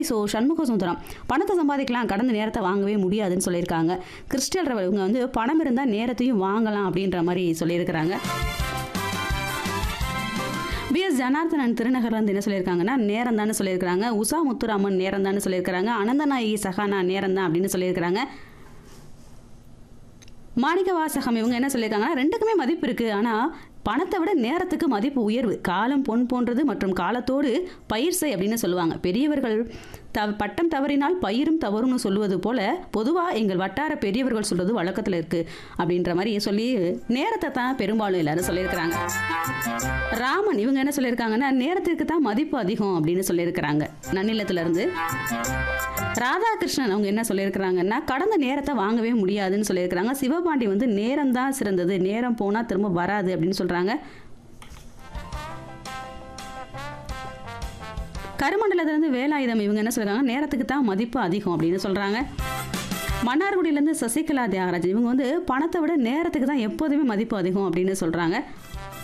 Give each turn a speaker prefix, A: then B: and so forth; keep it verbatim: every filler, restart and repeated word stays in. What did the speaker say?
A: So Shanmuga Sundaram பணத்தை சம்பாதிக்கலாம், கடந்த நேரத்தை வாங்கவே முடியாதுன்னு சொல்லியிருக்காங்க. கிறிஸ்டல் ரவல் இவங்க வந்து பணம் இருந்தால் நேரத்தையும் வாங்கலாம் அப்படின்ற மாதிரி சொல்லியிருக்கிறாங்க. பி எஸ் ஜனார்த்தனன் திருநகர்ல இருந்து என்ன சொல்லியிருக்காங்கன்னா நேரம் தானே சொல்லியிருக்கிறாங்க. உஷா முத்துராமன் நேரம் தானே சொல்லியிருக்கிறாங்க. அனந்தநாயகி சஹானா நேரம் தான் அப்படின்னு சொல்லியிருக்கிறாங்க. மாணிக்க வாசகம் இவங்க என்ன சொல்லியிருக்காங்கன்னா ரெண்டுக்குமே மதிப்பு இருக்கு, ஆனால் பணத்தை விட நேரத்துக்கு மதிப்பு உயர்வு. காலம் பொன் போன்றது மற்றும் காலத்தோடு பயிர் செய் அப்படின்னு சொல்லுவாங்க. பெரியவர்கள் த பட்டம் தவறினால் பயிரும் தவறும்னு சொல்லுவது போல பொதுவாக எங்கள் வட்டார பெரியவர்கள் சொல்றது வழக்கத்தில் இருக்கு அப்படின்ற மாதிரி சொல்லி நேரத்தை தான் பெரும்பாலும் எல்லாரும் சொல்லியிருக்கிறாங்க. ராமன் இவங்க என்ன சொல்லியிருக்காங்கன்னா நேரத்திற்கு தான் மதிப்பு அதிகம் அப்படின்னு சொல்லியிருக்கிறாங்க நன்னிலத்துல இருந்து. ராதாகிருஷ்ணன் அவங்க என்ன சொல்லியிருக்கிறாங்கன்னா கடந்த நேரத்தை வாங்கவே முடியாதுன்னு சொல்லியிருக்கிறாங்க. சிவபாண்டி வந்து நேரம் தான் சிறந்தது, நேரம் போனால் திரும்ப வராது அப்படின்னு சொல்றாங்க. கருமண்டலத்திலிருந்து வேலாயுதம் இவங்க என்ன சொல்றாங்க நேரத்துக்கு தான் மதிப்பு அதிகம் அப்படின்னு சொல்றாங்க. மன்னார்குடியிலேருந்து சசிகலா தியாகராஜ் இவங்க வந்து பணத்தை விட நேரத்துக்கு தான் எப்போதுமே மதிப்பு அதிகம் அப்படின்னு சொல்றாங்க.